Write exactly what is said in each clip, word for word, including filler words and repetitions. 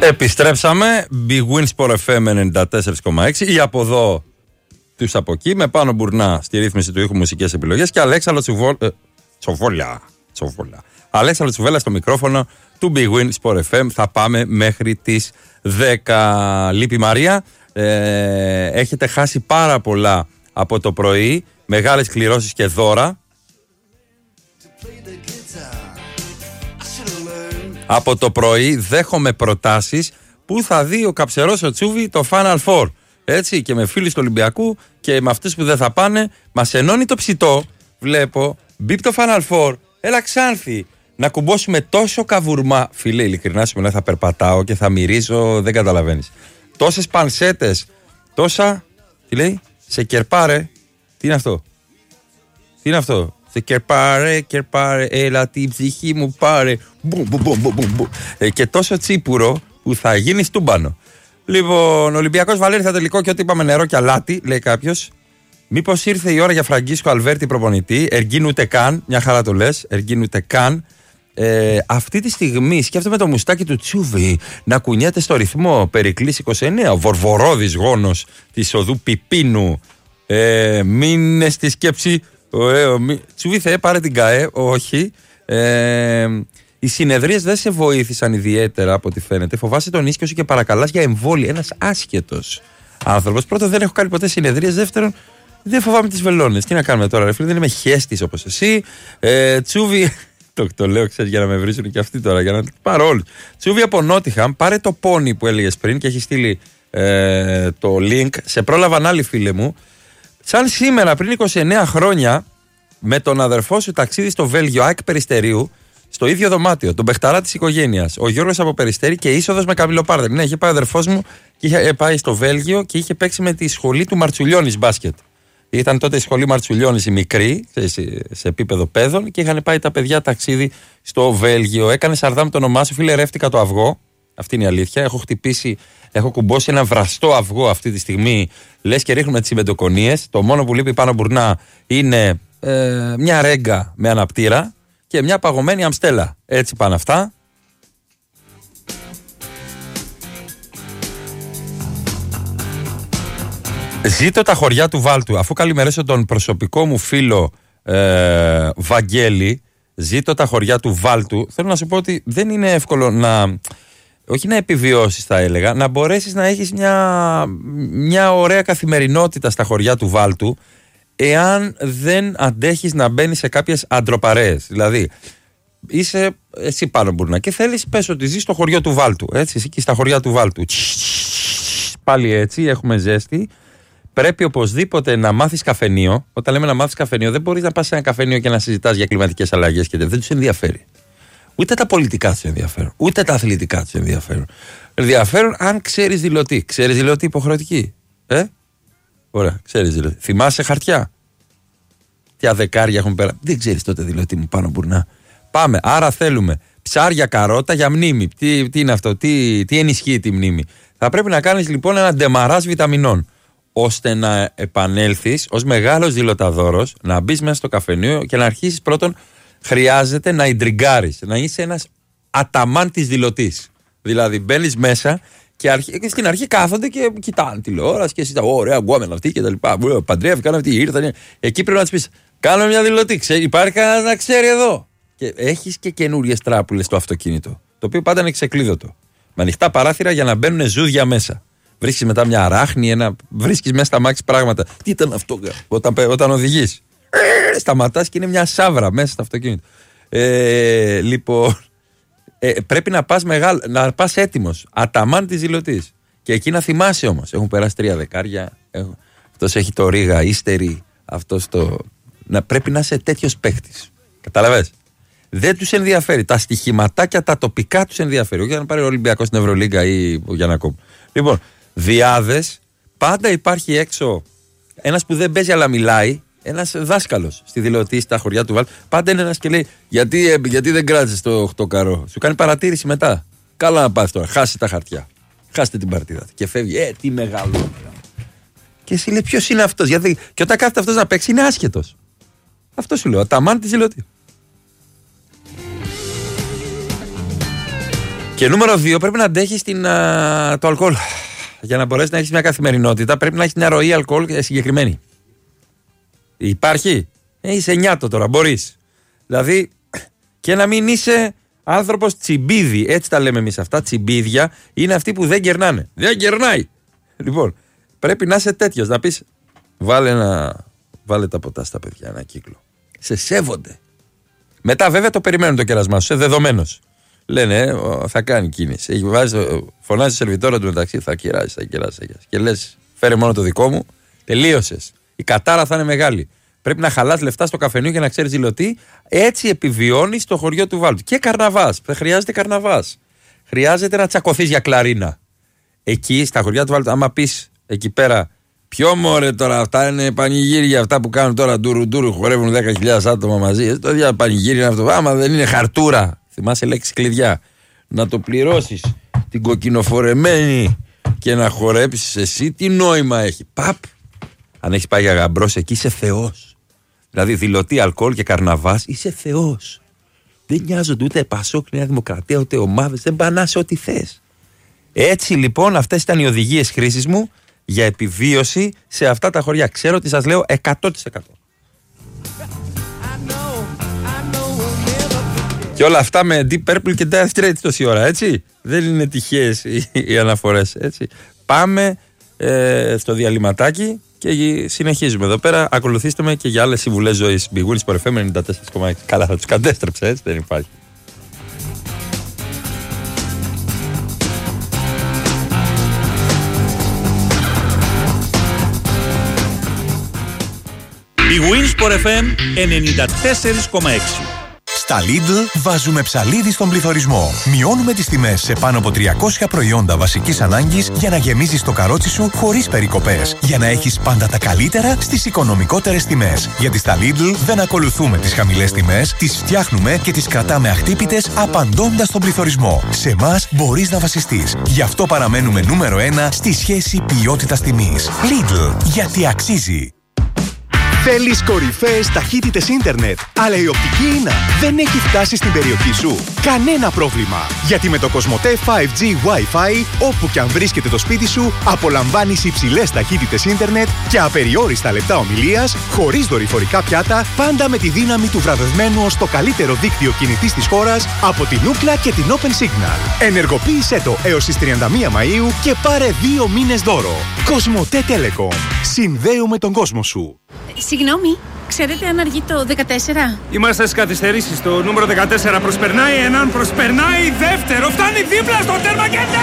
Επιστρέψαμε. Big Win Sport εφ εμ ενενήντα τέσσερα κόμμα έξι. Ή από εδώ, τους από εκεί. Με Πάνο Μπουρνά στη ρύθμιση του ήχου, μουσικές επιλογές. Και Αλέξανδρο Τσουβόλ... ε, Τσοβόλια. Τσοβόλια. Αλέξανδρο Τσουβέλα στο μικρόφωνο του Big Win Sport εφ εμ. Θα πάμε μέχρι τις δέκα. Λείπει Μαρία. Ε, έχετε χάσει πάρα πολλά από το πρωί. Μεγάλες κληρώσεις και δώρα. Από το πρωί δέχομαι προτάσεις που θα δει ο Καψερός ο Τσούβι το Final Four. Έτσι, και με φίλους του Ολυμπιακού και με αυτούς που δεν θα πάνε, μας ενώνει το ψητό. Βλέπω, μπει το Final Four, έλα Ξάνθη, να κουμπώσουμε τόσο καβουρμά. Φίλε, ειλικρινά σου μιλάω, θα περπατάω και θα μυρίζω, δεν καταλαβαίνεις. Τόσες πανσέτες, τόσα. Τι λέει, σε κερπάρε. Τι είναι αυτό, τι είναι αυτό. Σε κερπάρε, κερπάρε, έλα την ψυχή μου πάρε. Μπου, μπου, μπου, μπου, μπου. Ε, και τόσο τσίπουρο που θα γίνει στούμπανο. Λοιπόν, Ολυμπιακός Βαλένθια τελικό και ό,τι είπαμε νερό και αλάτι, λέει κάποιος. Μήπως ήρθε η ώρα για Φραγκίσκο Αλβέρτη προπονητή. Εργίν ούτε καν, μια χαρά το λες. Εργίν ούτε καν. Ε, αυτή τη στιγμή σκέφτομαι το μουστάκι του Τσούβι να κουνιέται στο ρυθμό. Περικλής είκοσι εννέα, ο βορβορόδης γόνος της οδού Πιπίνου. Ε, μείνε στη σκέψη. Ωραίο. Μη... Τσούβι Θεέ, πάρε την ΚΑΕ. Όχι. Ε, οι συνεδρίες δεν σε βοήθησαν ιδιαίτερα από ό,τι φαίνεται. Φοβάσαι τον ίσκιο σου και παρακαλάς για εμβόλια. Ένας άσχετος άνθρωπος. Πρώτον, δεν έχω κάνει ποτέ συνεδρίες. Δεύτερον, δεν φοβάμαι τις βελόνες. Τι να κάνουμε τώρα, ρε φίλε, δεν είμαι χέστης όπως εσύ. Ε, Τσούβι. το, το λέω, ξέρεις, για να με βρίσουν και αυτοί τώρα. Για να πάρω όλους. Τσούβι από Νότιχαμ, πάρε το πόνι που έλεγες πριν και έχει στείλει ε, το link. Σε πρόλαβαν άλλοι φίλοι μου. Σαν σήμερα πριν είκοσι εννέα χρόνια, με τον αδερφό σου ταξίδι στο Βέλγιο, ΑΕΚ Περιστερίου, στο ίδιο δωμάτιο, τον παιχταρά της οικογένειας, ο Γιώργος από Περιστέρη και είσοδος με Καμιλοπάρδελ. Ναι, είχε πάει ο αδερφός μου και είχε πάει στο Βέλγιο και είχε παίξει με τη σχολή του Μαρτσουλιώνης μπάσκετ. Ήταν τότε η σχολή Μαρτσουλιώνης η μικρή, σε, σε επίπεδο παιδών, και είχαν πάει τα παιδιά ταξίδι στο Βέλγιο. Έκανε Σαρδάμ το όνομά σου, φίλε, ρεύτηκα το αυγό. Αυτή είναι η αλήθεια. Έχω χτυπήσει, έχω κουμπώσει ένα βραστό αυγό αυτή τη στιγμή. Λες και ρίχνουμε τις συμπεντοκονίες. Το μόνο που λείπει πάνω μπουρνά είναι ε, μια ρέγγα με αναπτήρα και μια παγωμένη αμστέλα. Έτσι πάνε αυτά. Ζήτω τα χωριά του Βάλτου. Αφού καλημερίσω τον προσωπικό μου φίλο ε, Βαγγέλη, ζήτω τα χωριά του Βάλτου. Θέλω να σου πω ότι δεν είναι εύκολο να... όχι να επιβιώσεις, θα έλεγα, να μπορέσεις να έχεις μια, μια ωραία καθημερινότητα στα χωριά του Βάλτου, εάν δεν αντέχεις να μπαίνεις σε κάποιες αντροπαρέες. Δηλαδή, είσαι εσύ πάνω μπουρνά και θέλεις, πες ότι ζεις στο χωριό του Βάλτου, έτσι, εσύ και στα χωριά του Βάλτου. Πάλι έτσι, έχουμε ζέστη. Πρέπει οπωσδήποτε να μάθεις καφενείο. Όταν λέμε να μάθεις καφενείο, δεν μπορείς να πας σε ένα καφενείο και να συζητάς για κλιματικές αλλαγές και δεν τους ενδιαφέρει. Ούτε τα πολιτικά τους ενδιαφέρουν, ούτε τα αθλητικά τους ενδιαφέρουν. Ενδιαφέρουν αν ξέρεις δηλωτή. Ξέρεις δηλωτή υποχρεωτική. Ε? Ωραία, ξέρεις δηλωτή. Θυμάσαι χαρτιά. Τι δεκάρια έχουν πέρα. Δεν ξέρεις τότε δηλωτή μου πάνω μπουρνά. Πάμε. Άρα θέλουμε ψάρια καρότα για μνήμη. Τι, τι είναι αυτό, τι, τι ενισχύει τη μνήμη. Θα πρέπει να κάνεις λοιπόν ένα ντεμαράζ βιταμινών, ώστε να επανέλθεις ως μεγάλος δηλωταδόρος, να μπεις μέσα στο καφενείο και να αρχίσεις πρώτον. Χρειάζεται να ιντριγκάρεις, να είσαι ένας αταμάν της δηλωτής. Δηλαδή μπαίνεις μέσα και, αρχι... και στην αρχή κάθονται και κοιτάνε τηλεόραση και εσύ τα ωραία γκόμενα αυτή και τα λοιπά. Παντρεύτηκαν αυτοί, ήρθαν. Εκεί πρέπει να τους πεις: κάνω μια δηλωτή. Ξέρει, υπάρχει κανένας να ξέρει εδώ. Και έχεις και καινούριες τράπουλες στο αυτοκίνητο. Το οποίο πάντα είναι ξεκλείδωτο. Με ανοιχτά παράθυρα για να μπαίνουν ζούδια μέσα. Βρίσκεις μετά μια αράχνη, ένα... βρίσκεις μέσα στα μάξι πράγματα. Τι ήταν αυτό, όταν, όταν οδηγείς. Σταματάς και είναι μια σάβρα μέσα στο αυτοκίνητο. Ε, λοιπόν, ε, πρέπει να πας, μεγάλο, να πας έτοιμος. Αταμάν της δηλωτής. Και εκεί να θυμάσαι όμως. Έχουν περάσει τρία δεκάρια. Έχουν, αυτός έχει το ρίγα, ύστερη. Αυτός το. Να, πρέπει να είσαι τέτοιος παίχτης. Καταλαβες. Δεν τους ενδιαφέρει. Τα στοιχηματάκια, τα τοπικά τους ενδιαφέρει. Όχι για να πάρει ο Ολυμπιακός στην Ευρωλίγκα ή ο Γιαννακόπουλο. Λοιπόν, διάδες, πάντα υπάρχει έξω ένας που δεν παίζει αλλά μιλάει. Ένας δάσκαλος στη δηλωτή στα χωριά του Βάλτου. Πάντα είναι ένας και λέει: Γιατί, γιατί δεν κράτησες το οκτώ καρό. Σου κάνει παρατήρηση μετά. Καλά να πας τώρα. Χάσει τα χαρτιά. Χάστε την παρτίδα. Και φεύγει. Ε, τι μεγάλο. Και εσύ λέει: Ποιος είναι αυτός. Γιατί... Και όταν κάθεται αυτός να παίξει, είναι άσχετος. Αυτό σου λέω. Αταμάν τη δηλωτή. Και νούμερο δύο, πρέπει να αντέχεις την, α, το αλκοόλ. Για να μπορέσεις να έχεις μια καθημερινότητα, πρέπει να έχεις μια ροή αλκοόλ συγκεκριμένη. Υπάρχει. Ε, είσαι νιάτο τώρα, μπορείς. Δηλαδή, και να μην είσαι άνθρωπος τσιμπίδι. Έτσι τα λέμε εμείς αυτά. Τσιμπίδια είναι αυτοί που δεν κερνάνε. Δεν κερνάει. Λοιπόν, πρέπει να είσαι τέτοιος. Να πεις, βάλε, ένα, βάλε τα ποτά στα παιδιά, ένα κύκλο. Σε σέβονται. Μετά, βέβαια, το περιμένουν το κερασμά σου. Είσαι δεδομένος. Λένε, ε, θα κάνει κίνηση. Έχει βάζει, φωνάζει το σερβιτόρα του μεταξύ, θα κεράσει, θα κεράσει. Και λες, φέρε μόνο το δικό μου. Τελείωσες. Η κατάρα θα είναι μεγάλη. Πρέπει να χαλάς λεφτά στο καφενείο για να ξέρεις ζηλωτή. Έτσι επιβιώνεις στο χωριό του Βάλτου. Και καρναβάς. Δεν χρειάζεται καρναβάς. Χρειάζεται να τσακωθείς για κλαρίνα. Εκεί στα χωριά του Βάλτου, άμα πεις εκεί πέρα, ποιο μωρέ τώρα, αυτά είναι πανηγύρια. Αυτά που κάνουν τώρα ντουρου ντουρου, χορεύουν δέκα χιλιάδες άτομα μαζί. Το ίδιο πανηγύρι είναι αυτό. Άμα δεν είναι χαρτούρα, θυμάσαι λέξη κλειδιά. Να το πληρώσεις την κοκκινοφορεμένη και να χορέψεις εσύ, τι νόημα έχει. Παπ. Αν έχεις πάει για γαμπρός εκεί, είσαι θεός. Δηλαδή, δηλωτή αλκοόλ και καρναβάς, είσαι θεός. Δεν νοιάζονται ούτε Πασόκ, Νέα Δημοκρατία, ούτε ομάδες, δεν πανάσαι ό,τι θες. Έτσι λοιπόν, αυτές ήταν οι οδηγίες χρήσης μου για επιβίωση σε αυτά τα χωριά. Ξέρω ότι σας λέω εκατό τοις εκατό. Και όλα αυτά με Deep Purple και Dire Straits τόση ώρα, έτσι. Δεν είναι τυχαίες οι, οι αναφορές, έτσι. Πάμε ε, στο διαλυματάκι και συνεχίζουμε εδώ πέρα. Ακολουθήστε με και για άλλες συμβουλές ζωής. Big Win Sport εφ εμ ενενήντα τέσσερα κόμμα έξι. Καλά, θα τους κατέστρεψε, έτσι, δεν υπάρχει. Big Win Sport εφ εμ ενενήντα τέσσερα κόμμα έξι. Στα Lidl βάζουμε ψαλίδι στον πληθωρισμό. Μειώνουμε τις τιμές σε πάνω από τριακόσια προϊόντα βασικής ανάγκης για να γεμίζεις το καρότσι σου χωρίς περικοπές. Για να έχεις πάντα τα καλύτερα στις οικονομικότερες τιμές. Γιατί στα Lidl δεν ακολουθούμε τις χαμηλές τιμές, τις φτιάχνουμε και τις κρατάμε αχτύπητες απαντώντας στον πληθωρισμό. Σε εμάς μπορείς να βασιστείς. Γι' αυτό παραμένουμε νούμερο ένα στη σχέση ποιότητας-τιμής. Lidl, γιατί αξίζει. Θέλεις κορυφαίες ταχύτητες ίντερνετ, αλλά η οπτική ίνα δεν έχει φτάσει στην περιοχή σου? Κανένα πρόβλημα! Γιατί με το Κοσμοτέ φάιβ τζι Wi-Fi, όπου και αν βρίσκεται το σπίτι σου, απολαμβάνεις υψηλές ταχύτητες ίντερνετ και απεριόριστα λεπτά ομιλίας, χωρίς δορυφορικά πιάτα, πάντα με τη δύναμη του βραβευμένου ως το καλύτερο δίκτυο κινητής της χώρας από την Ookla και την Open Signal. Ενεργοποίησέ το έως τις τριάντα μία Μαΐου και πάρε δύο μήνες δώρο. Κοσμοτέ Telecom. Συνδέουμε τον κόσμο σου. Συγγνώμη, ξέρετε αν αργεί το δεκατέσσερα? Είμαστε στις καθυστερήσεις. Το νούμερο δεκατέσσερα προσπερνάει έναν, προσπερνάει δεύτερο, φτάνει δίπλα στο τέρμα και ναι!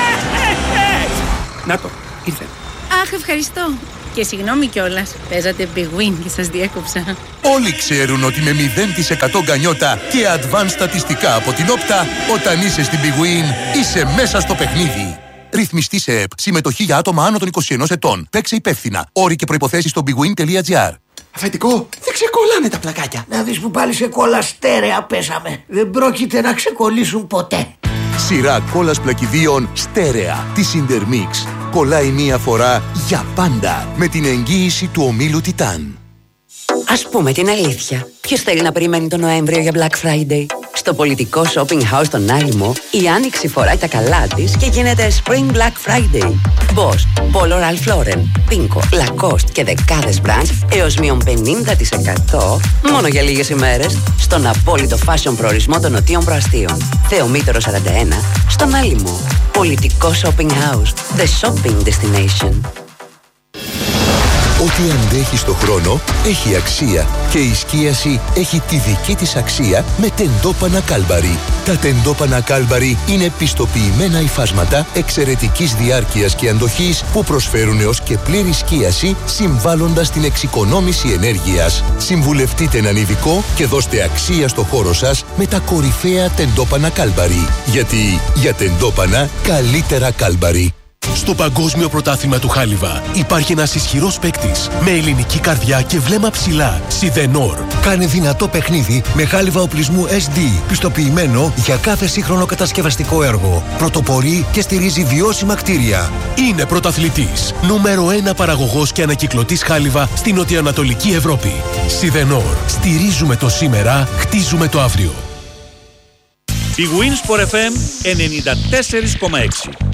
Να το, ήρθε. Αχ, ευχαριστώ. Και συγγνώμη κιόλας, παίζατε Big Win και σας διέκοψα. Όλοι ξέρουν ότι με μηδέν τοις εκατό γκανιότα και advanced στατιστικά από την Όπτα, όταν είσαι στην Big Win, είσαι μέσα στο παιχνίδι. Ρυθμιστή σε ΕΠ. Συμμετοχή για άτομα άνω των είκοσι ενός ετών. Παίξε υπεύθυνα. Όροι και προϋποθέσεις στο bigwin τελεία gr. Αφεντικό, δεν ξεκολλάνε τα πλακάκια. Να δεις που πάλι σε κόλλα στέρεα πέσαμε. Δεν πρόκειται να ξεκολλήσουν ποτέ. Σειρά κόλλας πλακιδίων στέρεα της Intermix. Κολλάει μία φορά για πάντα με την εγγύηση του ομίλου Titan. Ας πούμε την αλήθεια. Ποιος θέλει να περιμένει τον Νοέμβριο για Black Friday? Στο πολιτικό shopping house στον Άλυμο, η Άνοιξη φοράει τα καλά της και γίνεται Spring Black Friday. Boss, Polo Ralph Lauren, Pinko, Lacoste και δεκάδες brands έως μείον πενήντα τοις εκατό μόνο για λίγες ημέρες στον απόλυτο fashion προορισμό των Νοτίων Προαστίων. Θεομήτωρο σαράντα ένα, στον Άλυμο. Πολιτικό shopping house, the shopping destination. Ό,τι αντέχει στο χρόνο έχει αξία και η σκίαση έχει τη δική της αξία με τεντόπανα Κάλμπαρι. Τα τεντόπανα Κάλμπαρι είναι πιστοποιημένα υφάσματα εξαιρετικής διάρκειας και αντοχής που προσφέρουν έως και πλήρη σκίαση συμβάλλοντας στην εξοικονόμηση ενέργειας. Συμβουλευτείτε έναν ειδικό και δώστε αξία στο χώρο σας με τα κορυφαία τεντόπανα Κάλμπαρι. Γιατί για τεντόπανα καλύτερα Κάλμπαρι. Στο Παγκόσμιο Πρωτάθλημα του Χάλιβα υπάρχει ένας ισχυρός παίκτης με ελληνική καρδιά και βλέμμα ψηλά. Σιδενόρ. Κάνε δυνατό παιχνίδι με χάλιβα οπλισμού ες ντι, πιστοποιημένο για κάθε σύγχρονο κατασκευαστικό έργο. Πρωτοπορεί και στηρίζει βιώσιμα κτίρια. Είναι πρωταθλητής. Νούμερο ένα παραγωγός και ανακυκλωτής χάλιβα στην νοτιοανατολική Ευρώπη. Σιδενόρ. Στηρίζουμε το σήμερα, χτίζουμε το αύριο. Big Win Sport εφ εμ ενενήντα τέσσερα κόμμα έξι.